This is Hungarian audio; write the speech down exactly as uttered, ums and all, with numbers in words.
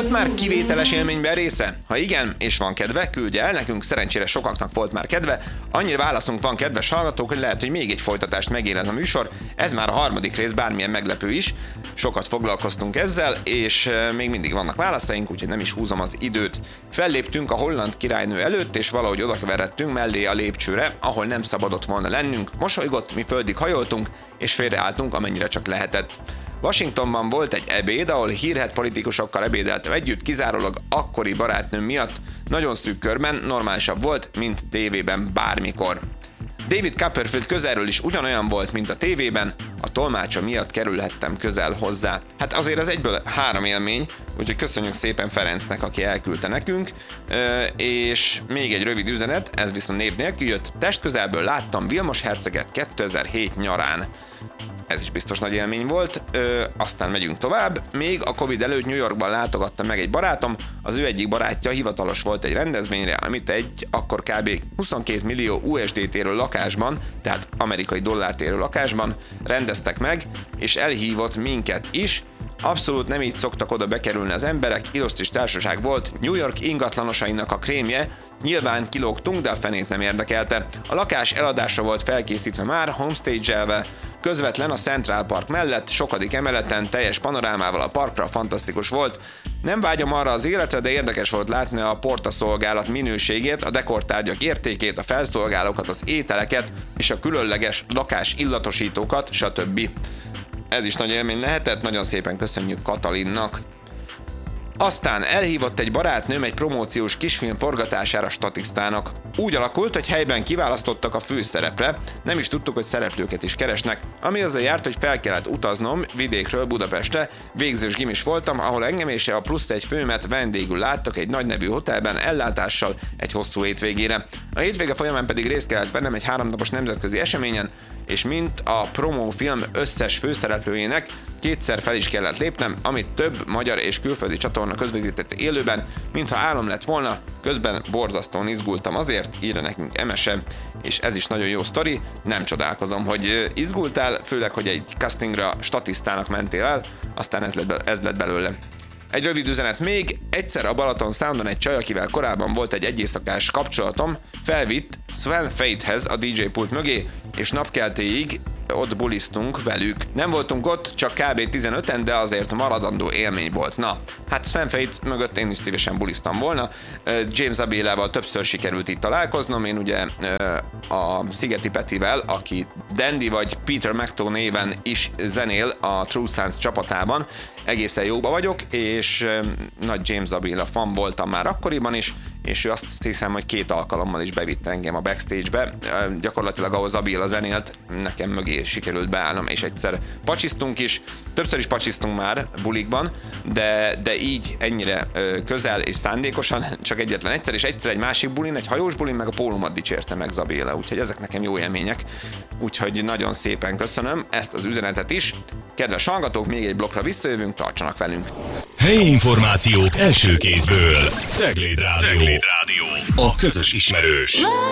Volt már kivételes élményben része? Ha igen, és van kedve, küldje el nekünk, szerencsére sokaknak volt már kedve. Annyi válaszunk van, kedves hallgatók, hogy lehet, hogy még egy folytatást megér ez a műsor. Ez már a harmadik rész, bármilyen meglepő is. Sokat foglalkoztunk ezzel, és még mindig vannak válaszaink, úgyhogy nem is húzom az időt. Felléptünk a holland királynő előtt, és valahogy odaverettünk mellé a lépcsőre, ahol nem szabadott volna lennünk. Mosolygott, mi földig hajoltunk, és félreálltunk, amennyire csak lehetett. Washingtonban volt egy ebéd, ahol hírhedt politikusokkal ebédeltem együtt, kizárólag akkori barátnőm miatt. Nagyon szűk körben, normálisabb volt, mint tévében bármikor. David Copperfield közelről is ugyanolyan volt, mint a tévében, a tolmácsa miatt kerülhettem közel hozzá. Hát azért ez egyből három élmény, úgyhogy köszönjük szépen Ferencnek, aki elküldte nekünk, és még egy rövid üzenet, ez viszont név nélkül jött, testközelből láttam Vilmos herceget kétezer-hét nyarán. Ez is biztos nagy élmény volt, Ö, aztán megyünk tovább. Még a Covid előtt New Yorkban látogattam meg egy barátom, az ő egyik barátja hivatalos volt egy rendezvényre, amit egy akkor kb. huszonkét millió U S D T-ről lakásban, tehát amerikai dollártérő lakásban rendeztek meg, és elhívott minket is. Abszolút nem így szoktak oda bekerülni az emberek, illusztris társaság volt, New York ingatlanosainak a krémje, nyilván kilógtunk, de a fenét nem érdekelte. A lakás eladásra volt felkészítve már, homestage-elve, közvetlen a Central Park mellett, sokadik emeleten, teljes panorámával a parkra, fantasztikus volt. Nem vágyom arra az életre, de érdekes volt látni a portaszolgálat minőségét, a dekortárgyak értékét, a felszolgálókat, az ételeket és a különleges lakás illatosítókat, stb. Ez is nagy élmény lehetett, nagyon szépen köszönjük Katalinnak. Aztán elhívott egy barátnőm egy promóciós kisfilm forgatására statisztának. Úgy alakult, hogy helyben kiválasztottak a főszerepre, nem is tudtuk, hogy szereplőket is keresnek, ami azzal járt, hogy fel kellett utaznom vidékről Budapestre, végzős gimis voltam, ahol engem és a plusz egy főmet vendégül láttak egy nagy nevű hotelben ellátással egy hosszú hétvégére. A hétvége folyamán pedig részt kellett vennem egy háromnapos nemzetközi eseményen, és mint a promófilm összes főszereplőjének kétszer fel is kellett lépnem, amit több magyar és külföldi csatorna közvetített élőben, mintha álom lett volna, közben borzasztóan izgultam azért, írja nekünk Emese, és ez is nagyon jó sztori, nem csodálkozom, hogy izgultál, főleg, hogy egy castingra statisztának mentél el, aztán ez lett, be, ez lett belőle. Egy rövid üzenet még, egyszer a Balaton Soundon egy csaj, akivel korábban volt egy egyéjszakás kapcsolatom, felvitt Sven Fatehez a dé dzsé pult mögé, és napkeltéig ott bulisztunk velük. Nem voltunk ott, csak kb. tizenöten, de azért maradandó élmény volt. Na, hát Sven Fate mögött én is szívesen bulisztam volna. James Abélával többször sikerült itt találkoznom, én ugye a Szigeti Petivel, aki Dandy vagy Peter McTow néven is zenél a True Science csapatában, egészen jóba vagyok, és nagy James Abéla fan voltam már akkoriban is, és ő azt hiszem, hogy két alkalommal is bevitt engem a backstage-be. Gyakorlatilag ahhoz Abéla zenélt, nekem mögé sikerült beállnom, és egyszer pacsisztunk is, többször is pacsisztunk már bulikban, de, de így ennyire közel és szándékosan csak egyetlen egyszer, és egyszer egy másik bulin, egy hajós bulin, meg a pólómat dicsérte meg Zabéla, úgyhogy ezek nekem jó élmények, úgyhogy nagyon szépen köszönöm ezt az üzenetet is. Kedves hallgatók, még egy blokkra visszajövünk, tartsanak velünk! Helyi információk első kézből. Cegléd Rádió. Cegléd Rádió. A közös ismerős.